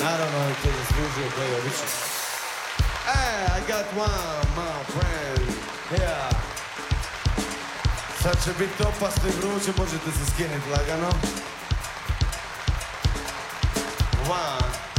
Naravno, on to zaslužio koji je obično. I got one, my friend. Yeah. Sad će biti opasno i vruće, možete se skinuti lagano. One.